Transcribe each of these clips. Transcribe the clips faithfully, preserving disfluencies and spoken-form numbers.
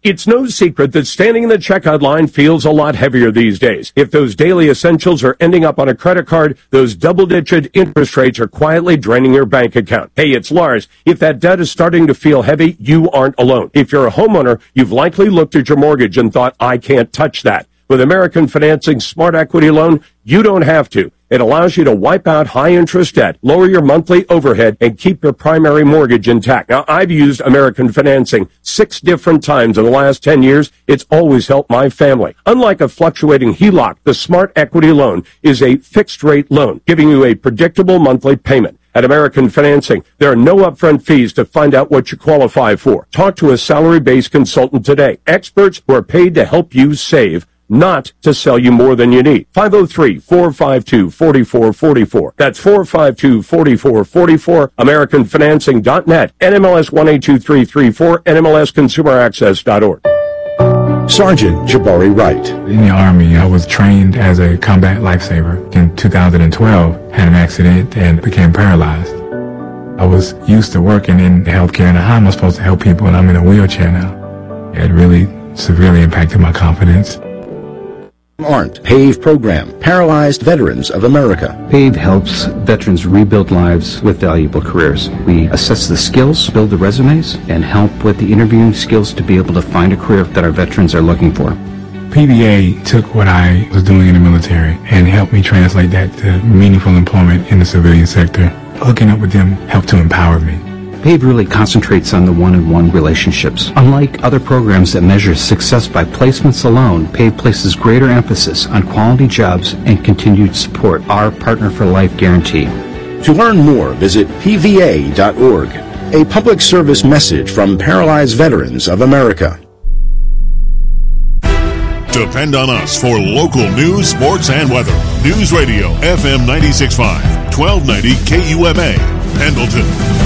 It's no secret that standing in the checkout line feels a lot heavier these days. If those daily essentials are ending up on a credit card, those double-digit interest rates are quietly draining your bank account. Hey, it's Lars. If that debt is starting to feel heavy, you aren't alone. If you're a homeowner, you've likely looked at your mortgage and thought, I can't touch that. With American Financing's Smart Equity Loan, you don't have to. It allows you to wipe out high-interest debt, lower your monthly overhead, and keep your primary mortgage intact. Now, I've used American Financing six different times in the last ten years. It's always helped my family. Unlike a fluctuating H E L O C, the Smart Equity Loan is a fixed-rate loan, giving you a predictable monthly payment. At American Financing, there are no upfront fees to find out what you qualify for. Talk to a salary-based consultant today. Experts who are paid to help you save, not to sell you more than you need. five oh three, four five two, four four four four. That's four five two, four four four four. American Financing dot net. N M L S one eight two three three four. N M L S consumer access dot org. Sergeant Jabari Wright. In the Army, I was trained as a combat lifesaver. In two thousand twelve, had an accident and became paralyzed. I was used to working in healthcare, and how am I supposed to help people when I'm in a wheelchair now? It really severely impacted my confidence. ARNT, PAVE program, Paralyzed Veterans of America. PAVE helps veterans rebuild lives with valuable careers. We assess the skills, build the resumes, and help with the interviewing skills to be able to find a career that our veterans are looking for. P V A took what I was doing in the military and helped me translate that to meaningful employment in the civilian sector. Hooking up with them helped to empower me. PAVE really concentrates on the one-on-one relationships. Unlike other programs that measure success by placements alone, PAVE places greater emphasis on quality jobs and continued support, our Partner for Life guarantee. To learn more, visit P V A dot org. A public service message from Paralyzed Veterans of America. Depend on us for local news, sports, and weather. News Radio, F M ninety-six point five, twelve ninety K U M A, Pendleton.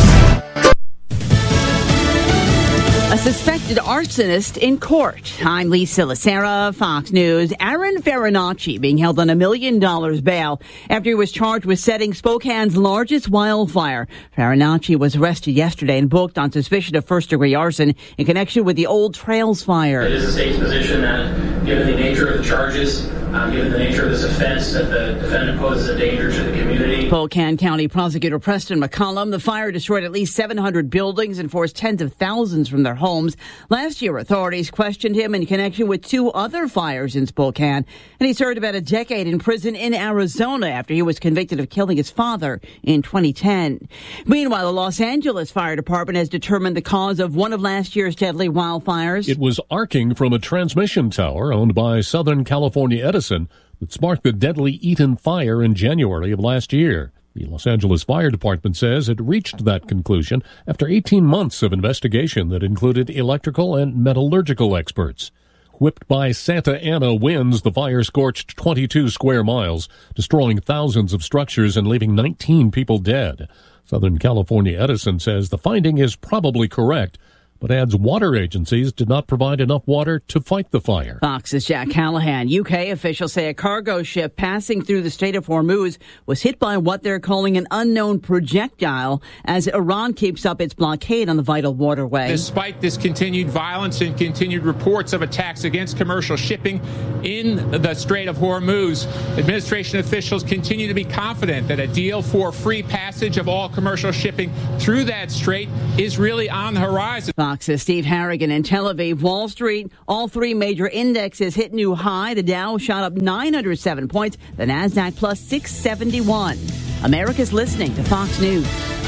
A suspected arsonist in court. I'm Lisa Lacera, Fox News. Aaron Farinacci being held on a million dollars bail after he was charged with setting Spokane's largest wildfire. Farinacci was arrested yesterday and booked on suspicion of first-degree arson in connection with the Old Trails fire. It is a state's position that, given the nature of the charges, um, given the nature of this offense, that the defendant poses a danger to the community. Spokane County Prosecutor Preston McCollum. The fire destroyed at least seven hundred buildings and forced tens of thousands from their homes. Last year, authorities questioned him in connection with two other fires in Spokane, and he served about a decade in prison in Arizona after he was convicted of killing his father in twenty ten. Meanwhile, the Los Angeles Fire Department has determined the cause of one of last year's deadly wildfires. It was arcing from a transmission tower owned by Southern California Edison that sparked the deadly Eaton fire in January of last year. The Los Angeles Fire Department says it reached that conclusion after eighteen months of investigation that included electrical and metallurgical experts. Whipped by Santa Ana winds, the fire scorched twenty-two square miles, destroying thousands of structures and leaving nineteen people dead. Southern California Edison says the finding is probably correct, but adds water agencies did not provide enough water to fight the fire. Fox's Jack Callahan. U K officials say a cargo ship passing through the Strait of Hormuz was hit by what they're calling an unknown projectile as Iran keeps up its blockade on the vital waterway. Despite this continued violence and continued reports of attacks against commercial shipping in the Strait of Hormuz, administration officials continue to be confident that a deal for free passage of all commercial shipping through that strait is really on the horizon. Fox's Steve Harrigan in Tel Aviv. Wall Street, all three major indexes hit new high. The Dow shot up nine hundred seven points. The Nasdaq plus six seventy-one. America's listening to Fox News.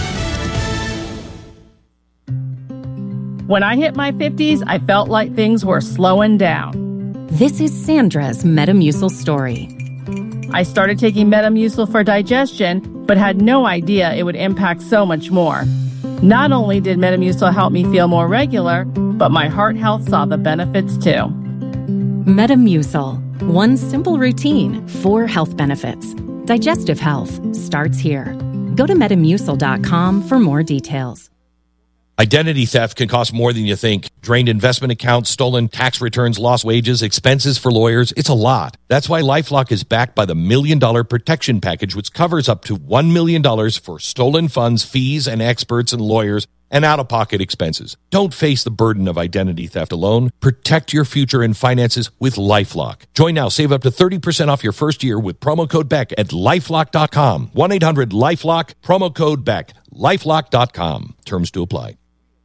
When I hit my fifties, I felt like things were slowing down. This is Sandra's Metamucil story. I started taking Metamucil for digestion, but had no idea it would impact so much more. Not only did Metamucil help me feel more regular, but my heart health saw the benefits too. Metamucil. One simple routine, four health benefits. Digestive health starts here. Go to metamucil dot com for more details. Identity theft can cost more than you think. Drained investment accounts, stolen tax returns, lost wages, expenses for lawyers. It's a lot. That's why LifeLock is backed by the Million Dollar Protection Package, which covers up to one million dollars for stolen funds, fees, and experts and lawyers, and out-of-pocket expenses. Don't face the burden of identity theft alone. Protect your future and finances with LifeLock. Join now. Save up to thirty percent off your first year with promo code Beck at lifelock dot com. one eight hundred lifelock, promo code Beck. lifelock dot com. Terms to apply.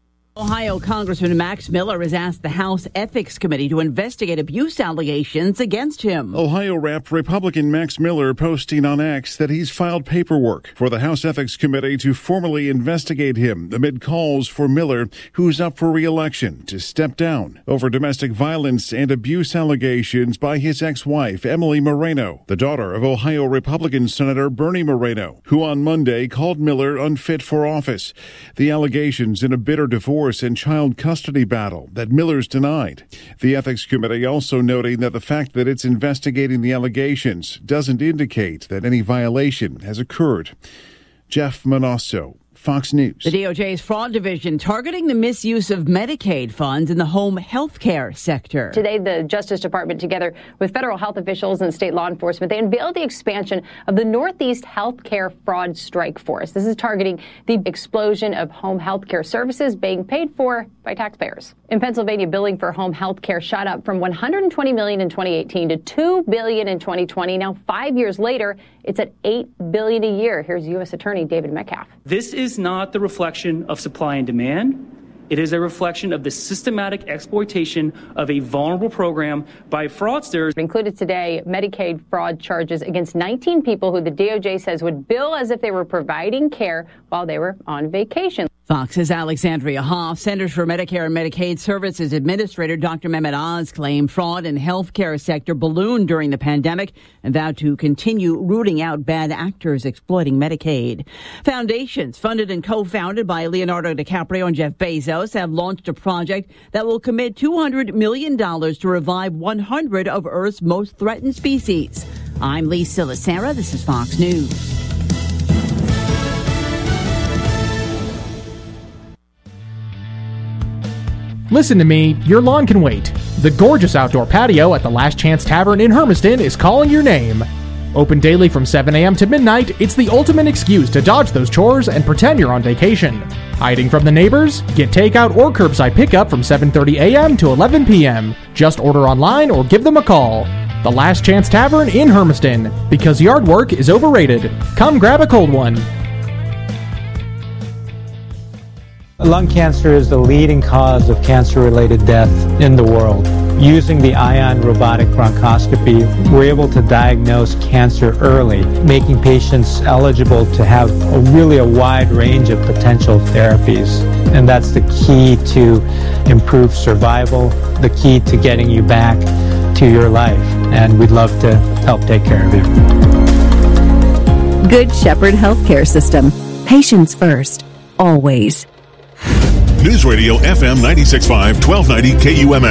Ohio Congressman Max Miller has asked the House Ethics Committee to investigate abuse allegations against him. Ohio Rep Republican Max Miller posting on X that he's filed paperwork for the House Ethics Committee to formally investigate him amid calls for Miller, who's up for re-election, to step down over domestic violence and abuse allegations by his ex-wife, Emily Moreno, the daughter of Ohio Republican Senator Bernie Moreno, who on Monday called Miller unfit for office. The allegations in a bitter divorce and child custody battle that Miller's denied. The Ethics Committee also noting that the fact that it's investigating the allegations doesn't indicate that any violation has occurred. Jeff Manasso, Fox News. The D O J's fraud division targeting the misuse of Medicaid funds in the home health care sector. Today, the Justice Department, together with federal health officials and state law enforcement, they unveiled the expansion of the Northeast Health Care Fraud Strike Force. This is targeting the explosion of home health care services being paid for by taxpayers. In Pennsylvania, billing for home health care shot up from one hundred twenty million dollars in twenty eighteen to two billion dollars in twenty twenty. Now, five years later, it's at eight billion dollars a year. Here's U S Attorney David Metcalf. This is not the reflection of supply and demand. It is a reflection of the systematic exploitation of a vulnerable program by fraudsters. Included today, Medicaid fraud charges against nineteen people who the D O J says would bill as if they were providing care while they were on vacation. Fox's Alexandria Hoff, Centers for Medicare and Medicaid Services Administrator Doctor Mehmet Oz claimed fraud in the healthcare sector ballooned during the pandemic and vowed to continue rooting out bad actors exploiting Medicaid. Foundations funded and co-founded by Leonardo DiCaprio and Jeff Bezos have launched a project that will commit two hundred million dollars to revive one hundred of Earth's most threatened species. I'm Lee Silasera. This is Fox News. Listen to me, your lawn can wait. The gorgeous outdoor patio at the Last Chance Tavern in Hermiston is calling your name. Open daily from seven a.m. to midnight, it's the ultimate excuse to dodge those chores and pretend you're on vacation. Hiding from the neighbors? Get takeout or curbside pickup from seven thirty a.m. to eleven p.m. Just order online or give them a call. The Last Chance Tavern in Hermiston, because yard work is overrated. Come grab a cold one. Lung cancer is the leading cause of cancer-related death in the world. Using the Ion robotic bronchoscopy, we're able to diagnose cancer early, making patients eligible to have a really a wide range of potential therapies. And that's the key to improved survival, the key to getting you back to your life. And we'd love to help take care of you. Good Shepherd Healthcare System. Patients first. Always. News Radio F M ninety-six point five, twelve ninety K U M A.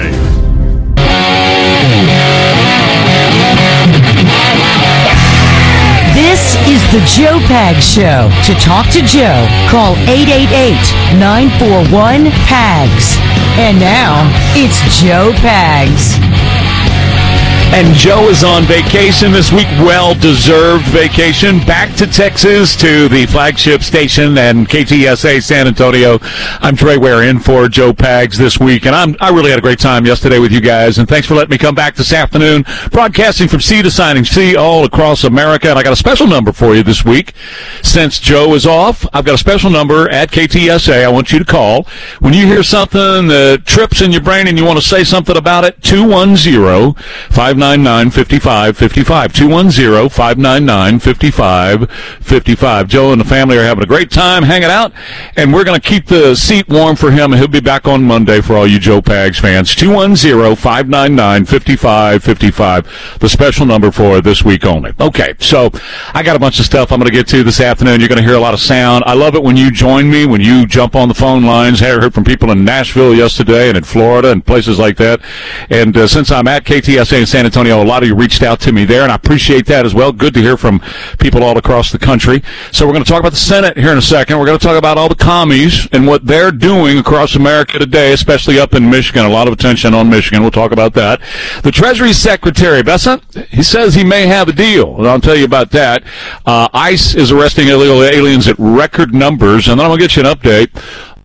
This is the Joe Pags Show. To talk to Joe, call eight eight eight, nine four one, P A G S. And now, it's Joe Pags. And Joe is on vacation this week, well-deserved vacation, back to Texas to the flagship station and K T S A San Antonio. I'm Trey Ware in for Joe Pags this week, and I'm, I really had a great time yesterday with you guys, and thanks for letting me come back this afternoon, broadcasting from sea to signing sea all across America, and I got a special number for you this week. Since Joe is off, I've got a special number at K T S A I want you to call. When you hear something that trips in your brain and you want to say something about it, two one zero, five nine nine, five five five five, two one zero, five nine nine, five five five five. Joe and the family are having a great time hanging out, and we're going to keep the seat warm for him, and he'll be back on Monday for all you Joe Pags fans. two one zero, five nine nine, five five five five, the special number for this week only. Okay, so I got a bunch of stuff I'm going to get to this afternoon. You're going to hear a lot of sound. I love it when you join me, when you jump on the phone lines. I heard from people in Nashville yesterday and in Florida and places like that. And uh, since I'm at K T S A in San Antonio, a lot of you reached out to me there, and I appreciate that as well. Good to hear from people all across the country. So we're going to talk about the Senate here in a second. We're going to talk about all the commies and what they're doing across America today, especially up in Michigan. A lot of attention on Michigan. We'll talk about that. The Treasury Secretary, Bessa, he says he may have a deal, and I'll tell you about that. Uh, ICE is arresting illegal aliens at record numbers, and then I'm going to get you an update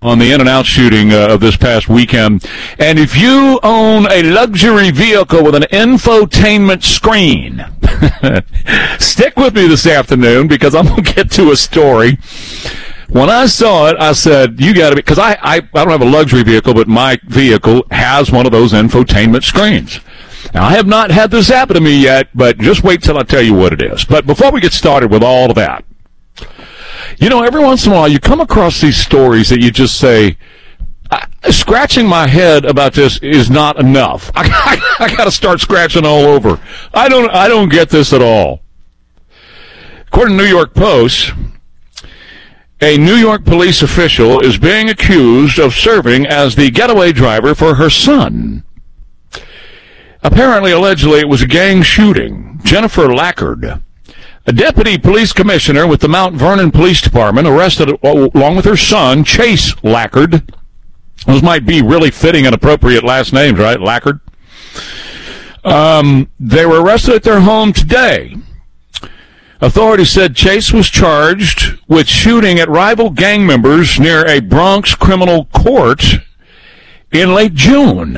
on the In-N-Out shooting uh, of this past weekend. And if you own a luxury vehicle with an infotainment screen, stick with me this afternoon because I'm going to get to a story. When I saw it, I said, you got to be, because I, I, I don't have a luxury vehicle, but my vehicle has one of those infotainment screens. Now, I have not had this happen to me yet, but just wait till I tell you what it is. But before we get started with all of that, you know, every once in a while you come across these stories that you just say, scratching my head about this is not enough. I, I, I got to start scratching all over. I don't, I don't get this at all. According to New York Post, a New York police official is being accused of serving as the getaway driver for her son. Apparently, allegedly, it was a gang shooting. Jennifer Lackard, a deputy police commissioner with the Mount Vernon Police Department, arrested along with her son, Chase Lackard. Those might be really fitting and appropriate last names, right? Lackard. Um, they were arrested at their home today. Authorities said Chase was charged with shooting at rival gang members near a Bronx criminal court in late June.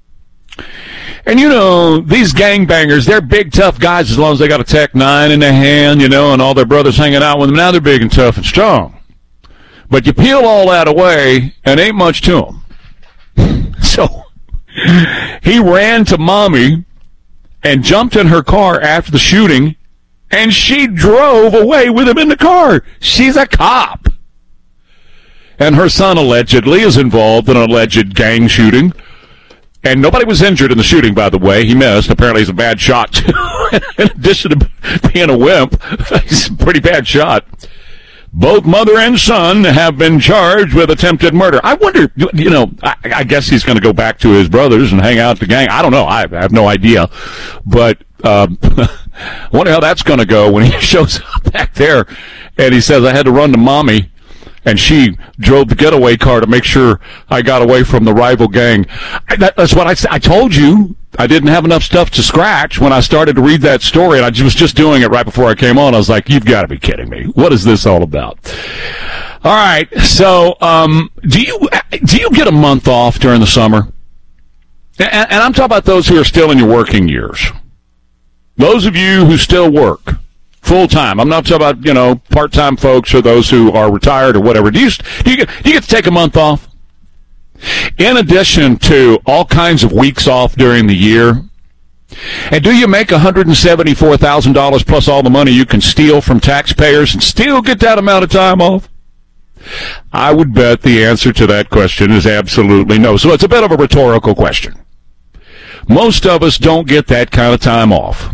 And, you know, these gangbangers, they're big, tough guys as long as they got a Tech nine in their hand, you know, and all their brothers hanging out with them. Now they're big and tough and strong. But you peel all that away, and ain't much to them. So he ran to Mommy and jumped in her car after the shooting, and she drove away with him in the car. She's a cop. And her son allegedly is involved in an alleged gang shooting. And nobody was injured in the shooting, by the way. He missed. Apparently he's a bad shot, too. In addition to being a wimp, he's a pretty bad shot. Both mother and son have been charged with attempted murder. I wonder, you know, I, I guess he's going to go back to his brothers and hang out with the gang. I don't know. I have no idea. But um, I wonder how that's going to go when he shows up back there and he says, I had to run to Mommy. And she drove the getaway car to make sure I got away from the rival gang. I, that, that's what I said. I told you I didn't have enough stuff to scratch when I started to read that story, and I was just doing it right before I came on. I was like, you've got to be kidding me. What is this all about? All right, so um, do you do you get a month off during the summer? And, and I'm talking about those who are still in your working years. Those of you who still work full-time. I'm not talking about, you know, part-time folks or those who are retired or whatever. Do you, do you, get, do you get to take a month off? In addition to all kinds of weeks off during the year? And do you make one hundred seventy-four thousand dollars plus all the money you can steal from taxpayers and still get that amount of time off? I would bet the answer to that question is absolutely no. So it's a bit of a rhetorical question. Most of us don't get that kind of time off.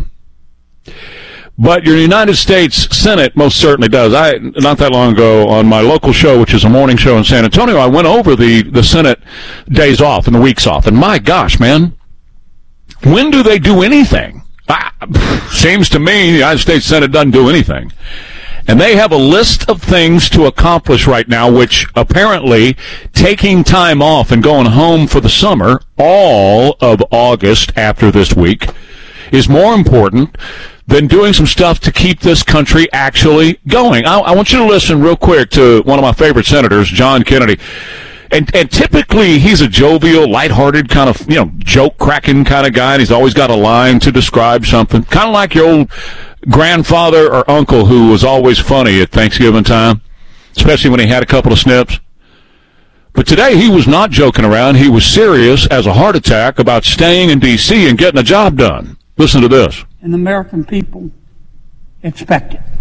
But your United States Senate most certainly does. I not that long ago on my local show, which is a morning show in San Antonio, I went over the, the Senate days off and the weeks off. And my gosh, man, when do they do anything? I, seems to me the United States Senate doesn't do anything. And they have a list of things to accomplish right now, which apparently taking time off and going home for the summer, all of August after this week, is more important than doing some stuff to keep this country actually going. I, I want you to listen real quick to one of my favorite senators, John Kennedy. And, and typically he's a jovial, lighthearted kind of, you know, joke-cracking kind of guy, and he's always got a line to describe something. Kind of like your old grandfather or uncle who was always funny at Thanksgiving time, especially when he had a couple of snips. But today he was not joking around. He was serious as a heart attack about staying in D C and getting a job done. Listen to this. And the American people expect it.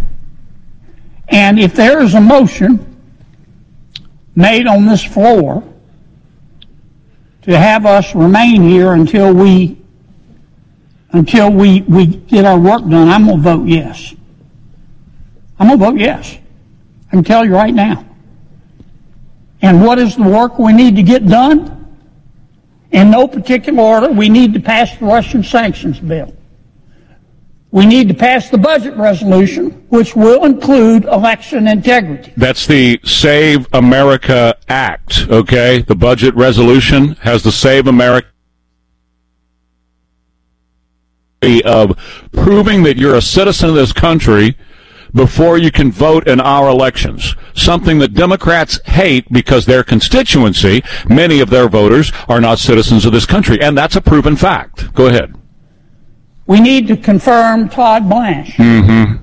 And if there is a motion made on this floor to have us remain here until we until we, we get our work done, I'm going to vote yes. I'm going to vote yes. I can tell you right now. And what is the work we need to get done? In no particular order, we need to pass the Russian sanctions bill. We need to pass the budget resolution, which will include election integrity. That's the Save America Act, okay? The budget resolution has the Save America of proving that you're a citizen of this country before you can vote in our elections, something that Democrats hate because their constituency, many of their voters, are not citizens of this country, and that's a proven fact. Go ahead. We need to confirm Todd Blanche. Mm-hmm.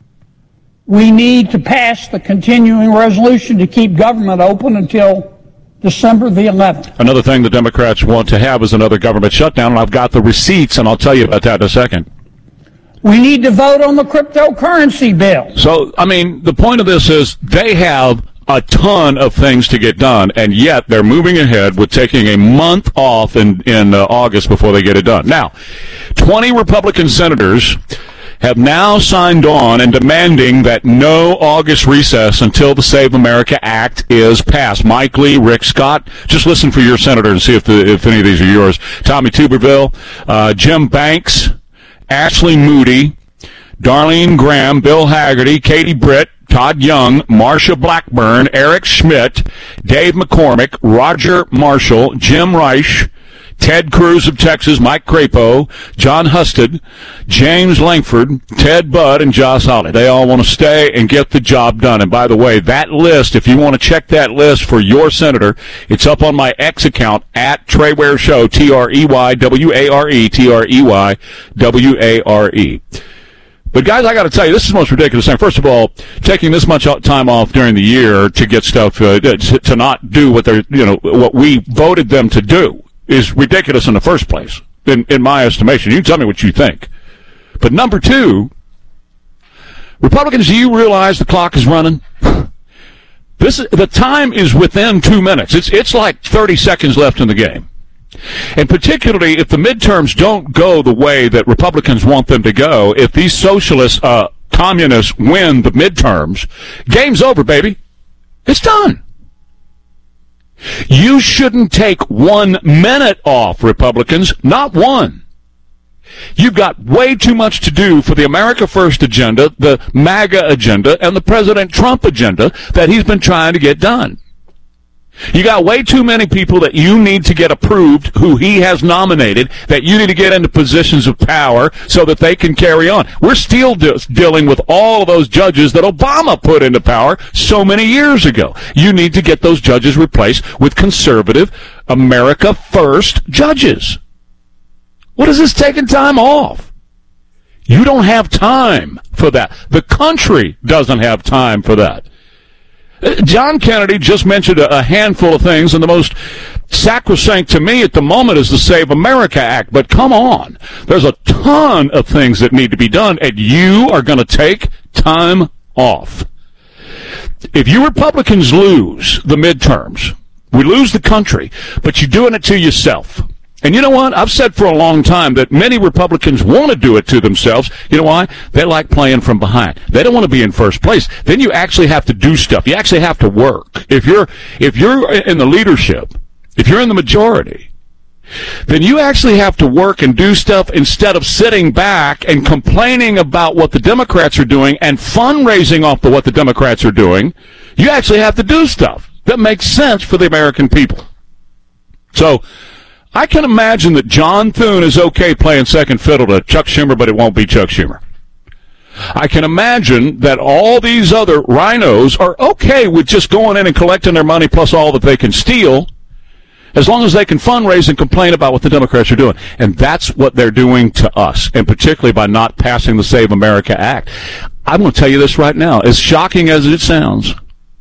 We need to pass the continuing resolution to keep government open until December the eleventh. Another thing the Democrats want to have is another government shutdown, and I've got the receipts, and I'll tell you about that in a second. We need to vote on the cryptocurrency bill. So, I mean, the point of this is they have a ton of things to get done, and yet they're moving ahead with taking a month off in, in uh, August before they get it done. Now, twenty Republican senators have now signed on and demanding that no August recess until the Save America Act is passed. Mike Lee, Rick Scott, just listen for your senator and see if the, if any of these are yours. Tommy Tuberville, uh, Jim Banks, Ashley Moody, Darlene Graham, Bill Haggerty, Katie Britt, Todd Young, Marsha Blackburn, Eric Schmidt, Dave McCormick, Roger Marshall, Jim Reich, Ted Cruz of Texas, Mike Crapo, John Husted, James Langford, Ted Budd, and Josh Hawley. They all want to stay and get the job done. And by the way, that list, if you want to check that list for your senator, it's up on my X account at Trey Ware Show, T R E Y W A R E, T R E Y W A R E. But guys, I got to tell you, this is the most ridiculous thing. First of all, taking this much time off during the year to get stuff, uh, to, to not do what they're, you know, what we voted them to do is ridiculous in the first place, in, in my estimation. You can tell me what you think. But number two, Republicans, do you realize the clock is running? This is, the time is within two minutes. It's it's like thirty seconds left in the game. And particularly if the midterms don't go the way that Republicans want them to go, if these socialist uh, communists win the midterms, game's over, baby. It's done. You shouldn't take one minute off, Republicans, not one. You've got way too much to do for the America First agenda, the MAGA agenda, and the President Trump agenda that he's been trying to get done. You got way too many people that you need to get approved, who he has nominated, that you need to get into positions of power so that they can carry on. We're still de- dealing with all of those judges that Obama put into power so many years ago. You need to get those judges replaced with conservative, America First judges. What is this taking time off? You don't have time for that. The country doesn't have time for that. John Kennedy just mentioned a handful of things, and the most sacrosanct to me at the moment is the Save America Act. But come on, there's a ton of things that need to be done, and you are going to take time off. If you Republicans lose the midterms, we lose the country, but you're doing it to yourself. And you know what? I've said for a long time that many Republicans want to do it to themselves. You know why? They like playing from behind. They don't want to be in first place. Then you actually have to do stuff. You actually have to work. If you're, if you're in the leadership, if you're in the majority, then you actually have to work and do stuff instead of sitting back and complaining about what the Democrats are doing and fundraising off of what the Democrats are doing. You actually have to do stuff that makes sense for the American people. So, I can imagine that John Thune is okay playing second fiddle to Chuck Schumer, but it won't be Chuck Schumer. I can imagine that all these other rhinos are okay with just going in and collecting their money plus all that they can steal, as long as they can fundraise and complain about what the Democrats are doing. And that's what they're doing to us, and particularly by not passing the Save America Act. I'm going to tell you this right now, as shocking as it sounds.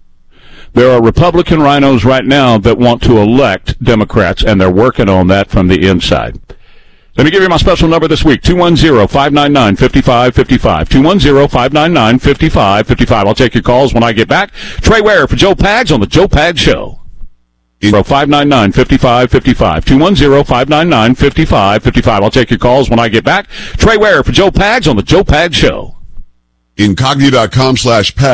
There are Republican rhinos right now that want to elect Democrats, and they're working on that from the inside. Let me give you my special number this week, two one zero, five nine nine, five five five five, two one zero, five nine nine, five five five five. I'll take your calls when I get back. Trey Ware for Joe Pags on the Joe Pags Show. five nine nine, five five five five, two one zero, five nine nine, five five five five. I'll take your calls when I get back. Trey Ware for Joe Pags on the Joe Pags Show. Incogni dot com slash Pags.